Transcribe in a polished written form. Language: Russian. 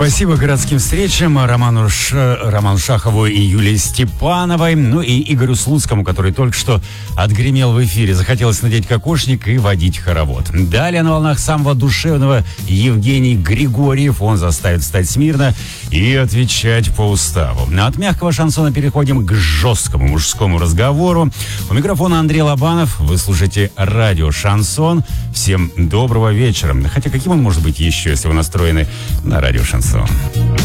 Спасибо городским встречам Роману Шахову и Юлии Степановой, ну и Игорю Слуцкому, который только что отгремел в эфире. Захотелось надеть кокошник и водить хоровод. Далее на волнах самого душевного Евгений Григорьев. Он заставит встать смирно и отвечать по уставу. От мягкого шансона переходим к жесткому мужскому разговору. У микрофона Андрей Лобанов. Вы слушаете радио «Шансон». Всем доброго вечера. Хотя каким он может быть еще, если вы настроены на радио «Шансон»?